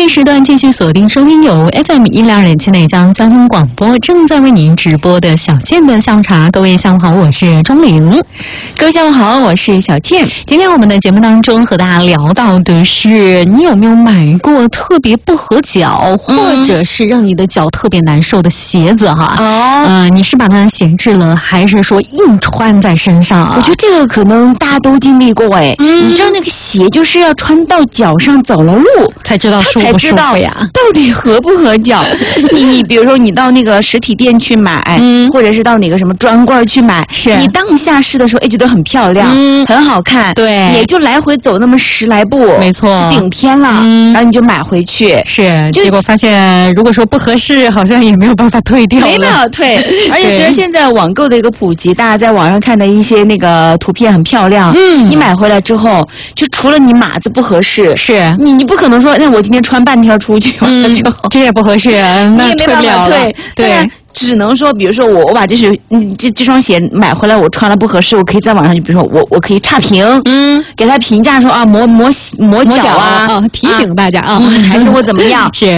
时段继续锁定收听由 FM 102.7内江交通广播正在为您直播的小倩的下午茶。各位下午好，我是钟玲。 各位下午好，我是小倩。 今天我们的节目当中和大家聊到的是，你有没有买过特别不合脚，或者是让你的脚特别难受的鞋子哈？你是把它闲置了，还是说硬穿在身上啊？ 我觉得这个可能大家都经历过哎。你知道那个鞋就是要穿到脚上走了路才知道舒不舒服呀？ 到底合不合脚？你比如说你到那个实体店去买，或者是到哪个什么专柜去买， 是你当下试的时候，觉得很漂亮，很好看， 对， 也就来回走那么10来步， 没错， 顶天了，然后你就买回去， 是，结果发现如果说不合适，好像也没有办法退掉了， 没办法退。而且随着现在网购的一个普及，大家在网上看的一些那个图片很漂亮，你买回来之后，就除了你码子不合适， 是你不可能说，那我今天穿半天出去， 这也不合适，那你也没办法退， 对。 只能说，比如说我把这双鞋买回来，我穿了不合适，我可以在网上，比如说我可以差评，给他评价说啊磨脚啊， 提醒大家啊， 还是或怎么样。 是